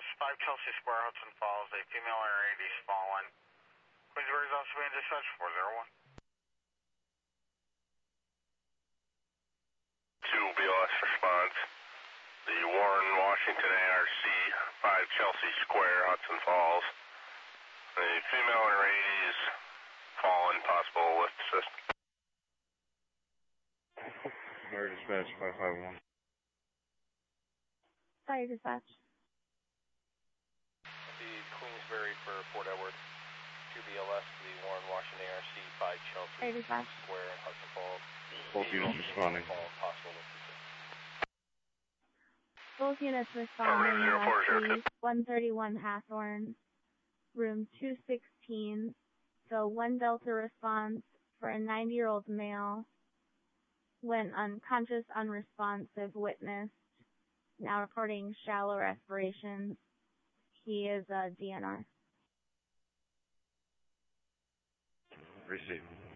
BLS, 5 Chelsea Square, Hudson Falls. A female in her 80s fallen. Queensbury is also being dispatched 401. 2 BLS response. The Warren Washington ARC, 5 Chelsea Square, Hudson Falls. A female in her 80s fallen, possible lift assist. Fire dispatch 551. Fire dispatch. The Queensbury for Fort Edward, 2 BLS, the Warren Washington ARC, 5 Chelsea Fire dispatch. Square, Hudson Falls. Both units responding. Possible lift assist. Both units responding. Last 131 Hathorn, room 216. So 1 Delta response for a 90-year-old male. Went unconscious, unresponsive, witnessed. Now reporting shallow respirations. He is a DNR. Receive.